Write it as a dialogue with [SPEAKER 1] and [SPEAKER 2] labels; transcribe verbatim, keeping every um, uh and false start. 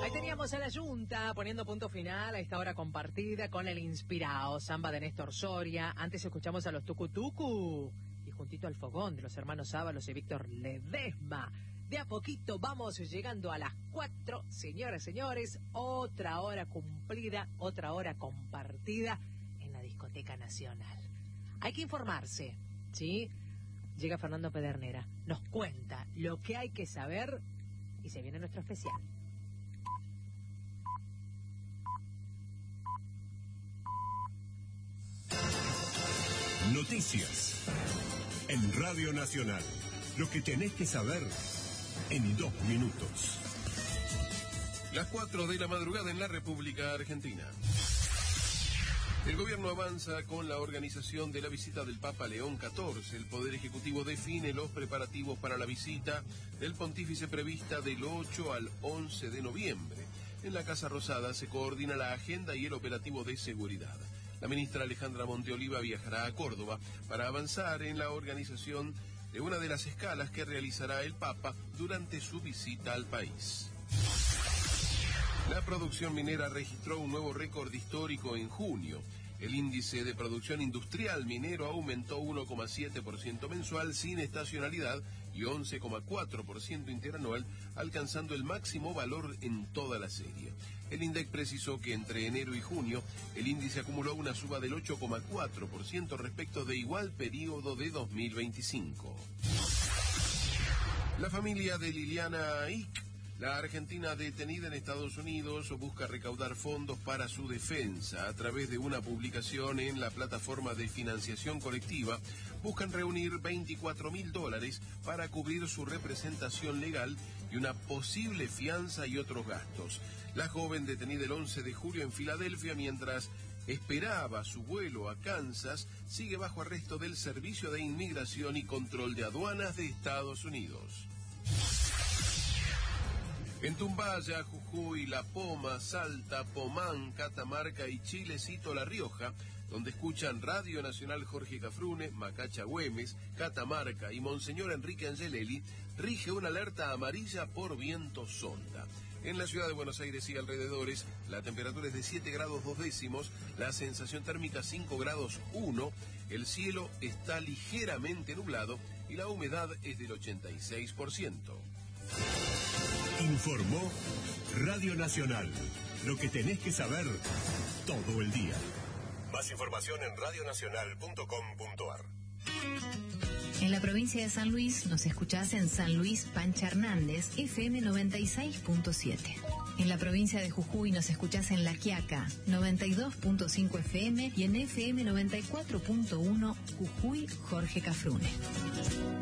[SPEAKER 1] Ahí teníamos a la Junta poniendo punto final a esta hora compartida con el inspirado samba de Néstor Soria. Antes escuchamos a los Tucutucu y juntito al fogón de los hermanos Ábalos y Víctor Ledesma. De a poquito vamos llegando a las cuatro, señoras y señores. Otra hora cumplida, otra hora compartida en la Discoteca Nacional. Hay que informarse, ¿sí? Llega Fernando Pedernera, nos cuenta lo que hay que saber y se viene nuestro especial.
[SPEAKER 2] Noticias en Radio Nacional. Lo que tenés que saber en dos minutos.
[SPEAKER 3] Las cuatro de la madrugada en la República Argentina. El gobierno avanza con la organización de la visita del Papa León catorce. El Poder Ejecutivo define los preparativos para la visita del pontífice prevista del ocho al once de noviembre. En la Casa Rosada se coordina la agenda y el operativo de seguridad. La ministra Alejandra Monteoliva viajará a Córdoba para avanzar en la organización de una de las escalas que realizará el Papa durante su visita al país. La producción minera registró un nuevo récord histórico en junio. El índice de producción industrial minero aumentó uno coma siete por ciento mensual sin estacionalidad y once coma cuatro por ciento interanual, alcanzando el máximo valor en toda la serie. El INDEC precisó que entre enero y junio el índice acumuló una suba del ocho coma cuatro por ciento respecto de igual periodo de dos mil veinticinco. La familia de Liliana Ick, la argentina detenida en Estados Unidos, busca recaudar fondos para su defensa. A través de una publicación en la plataforma de financiación colectiva, buscan reunir veinticuatro mil dólares para cubrir su representación legal y una posible fianza y otros gastos. La joven detenida el once de julio en Filadelfia mientras esperaba su vuelo a Kansas sigue bajo arresto del Servicio de Inmigración y Control de Aduanas de Estados Unidos. En Tumbaya, Jujuy, La Poma, Salta, Pomán, Catamarca y Chilecito, La Rioja, donde escuchan Radio Nacional Jorge Cafrune, Macacha Güemes, Catamarca y Monseñor Enrique Angelelli, rige una alerta amarilla por viento sonda. En la ciudad de Buenos Aires y alrededores, la temperatura es de siete grados dos décimos, la sensación térmica cinco grados uno, el cielo está ligeramente nublado y la humedad es del ochenta y seis por ciento.
[SPEAKER 2] Informó Radio Nacional. Lo que tenés que saber todo el día. Más información en radio nacional punto com punto a r.
[SPEAKER 4] En la provincia de San Luis nos escuchás en San Luis Pancha Hernández, F M noventa y seis punto siete. En la provincia de Jujuy nos escuchás en La Quiaca, noventa y dos punto cinco F M y en F M noventa y cuatro punto uno Jujuy Jorge Cafrune.